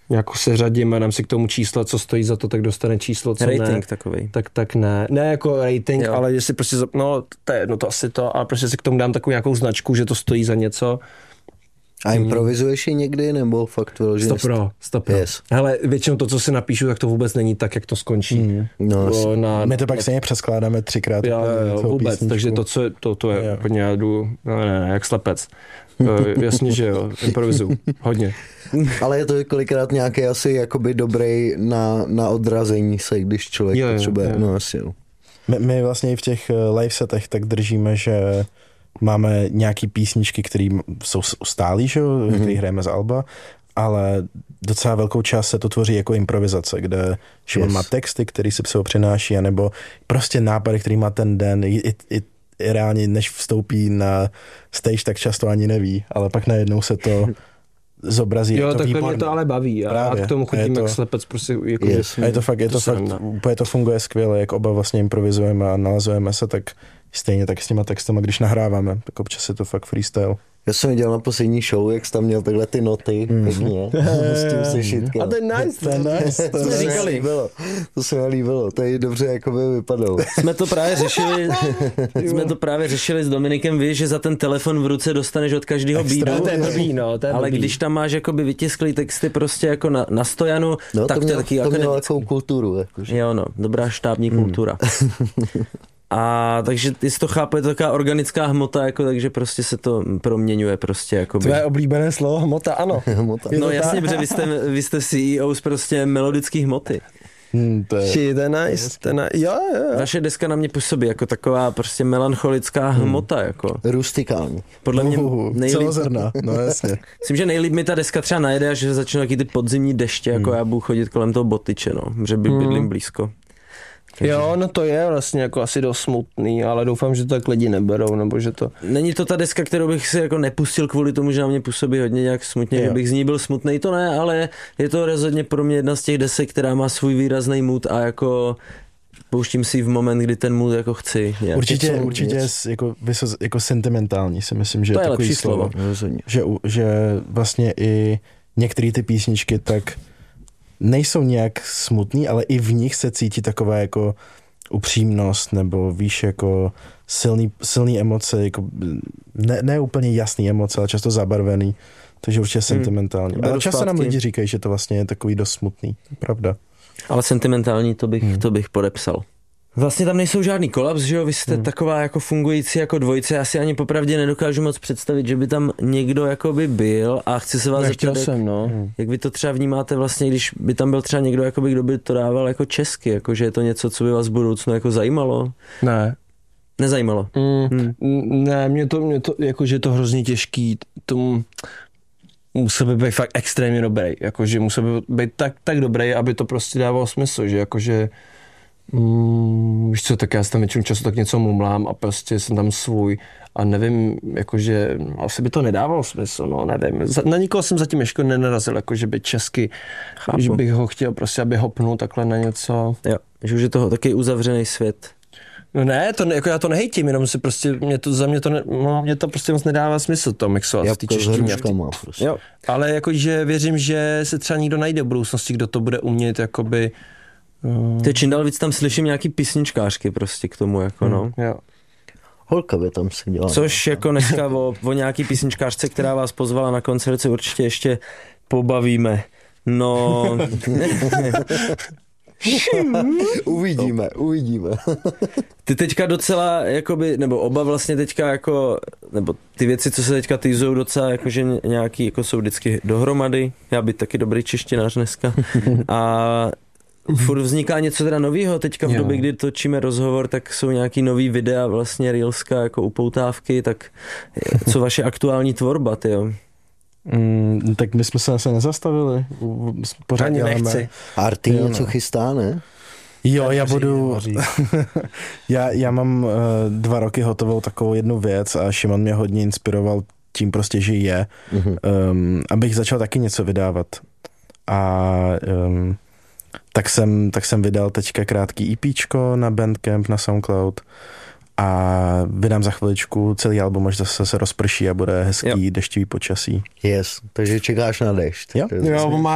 jako se řadím a dám si k tomu čísla, co stojí za to, tak dostane číslo, co rating ne. takovej. Tak ne. Ne jako rating, jo. ale jestli prostě, to asi to, ale prostě si k tomu dám takovou nějakou značku, že to stojí za něco. A improvizuješ ji někdy, nebo fakt vyloženě? 100%. Yes. Hele, většinou to, co si napíšu, tak to vůbec není tak, jak to skončí. My to pak stejně přeskládáme 3krát. Jo, vůbec, písničku. Takže to je úplně, já jdu, ne, jak slepec. Jasně, že jo, improvizuju, hodně. Ale je to kolikrát nějaký asi jakoby dobrý na odrazení se, když člověk potřebuje. No asi jo. My vlastně i v těch live setech tak držíme, že máme nějaký písničky, které jsou stálý, že jo, který hrajeme z alba, ale docela velkou část se to tvoří jako improvizace, kde Šimon má texty, který si psal přináší, anebo prostě nápady, který má ten den, i reálně než vstoupí na stage, tak často ani neví, ale pak najednou se to zobrazí. Jo, takhle mě to ale baví a k tomu chodím jak slepec prostě jako a je to fakt úplně to funguje skvěle, jak oba vlastně improvizujeme a nalazujeme se, tak stejně tak s těma textama, když nahráváme, tak občas je to fakt freestyle. Já jsem viděl na poslední show, jak jsi tam měl takhle ty noty, pěkně, s tím sešitkem. A to je nice. To se mi líbilo, to je dobře jakoby vypadalo. Jsme to právě řešili s Dominikem, víš, že za ten telefon v ruce dostaneš od každého beatu. To je blbý, ale když tam máš jakoby vytisklý texty prostě jako na stojanu, tak to je taky akademický. To mělo takovou kulturu. Jakože. Jo, dobrá štábní kultura. A takže ty si to chápu, je to taková organická hmota, jako, takže prostě se to proměňuje prostě jakoby. Tvé oblíbené slovo hmota, ano. No jasně, protože vy jste CEOs prostě melodických hmoty. To je nice. Jo. Vaše deska na mě působí jako taková prostě melancholická hmota, jako. Rustikální. Podle mě celozrna, no jasně. Myslím, že nejlíp mi ta deska třeba najede, až začnou taky ty podzimní deště, jako já budu chodit kolem toho Botyče, že bydlím blízko. Takže... Jo, to je vlastně jako asi dost smutný, ale doufám, že to tak lidi neberou, nebo že to... Není to ta deska, kterou bych si jako nepustil kvůli tomu, že na mě působí hodně nějak smutně, kdybych z ní byl smutnej, to ne, ale je to rozhodně pro mě jedna z těch desek, která má svůj výrazný mood a jako pouštím si v moment, kdy ten mood jako chci. Určitě je jako sentimentální, si myslím, že to je takový lepší slovo. Že vlastně i některé ty písničky tak nejsou nějak smutný, ale i v nich se cítí taková jako upřímnost, nebo víš, jako silný emoce, jako ne úplně jasný emoce, ale často zabarvený, takže určitě sentimentální. Ale často nám lidi říkají, že to vlastně je takový dost smutný, pravda. Ale sentimentální to bych podepsal. Vlastně tam nejsou žádný kolaps, že jo, vy jste taková jako fungující jako dvojice, já si ani popravdě nedokážu moc představit, že by tam někdo jakoby byl a chci se vás zeptat, jak vy to třeba vnímáte vlastně, když by tam byl třeba někdo, jakoby, kdo by to dával jako česky, jako že je to něco, co by vás v budoucnu jako zajímalo? Ne. Nezajímalo? Ne, mě to jako, že je to hrozně těžký, tomu musel by být fakt extrémně dobrý, jakože musel by být tak dobrý, aby to prostě dávalo smysl, že jakože víš co, tak já si tam většinu času tak něco mumlám a prostě jsem tam svůj a nevím, jakože asi by to nedávalo smysl, nevím. Na nikoho jsem zatím ještě nenarazil, jakože by česky, že bych ho chtěl prostě, aby hopnul takhle na něco. Jo, že už je to taky uzavřený svět. No ne, jako já to nehejtím, jenom si prostě, mě to prostě moc nedává smysl to mixovat v té češtině. Prostě. Jo. Ale jakože věřím, že se třeba někdo najde v budoucnosti, kdo to bude umět, jakoby. Teď čím dál víc tam slyším nějaký písničkářky prostě k tomu, jako Jo. Holka by tam se dělala. Což jako dneska o nějaký písničkářce, která vás pozvala na koncert, se určitě ještě pobavíme. No... Uvidíme. Ty teďka docela, jakoby, nebo oba vlastně teďka jako, nebo ty věci, co se teďka týzujou docela, jakože nějaký, jako jsou vždycky dohromady, já být taky dobrý češtinář dneska. A furt vzniká něco teda novýho, teďka v době, kdy točíme rozhovor, tak jsou nějaký nový videa, vlastně reelska, jako upoutávky, tak co vaše aktuální tvorba, tyjo? Tak my jsme se nezastavili. Pořád nechci. Arty něco chystá, ne? Jo, já budu... já mám 2 roky hotovou takovou jednu věc a Šimon mě hodně inspiroval tím prostě, že je, abych začal taky něco vydávat. A tak jsem vydal teďka krátký EPčko na Bandcamp, na SoundCloud a vydám za chviličku celý album, až zase se rozprší a bude hezký deštivý počasí. Yes, takže čekáš na dešť. Jo,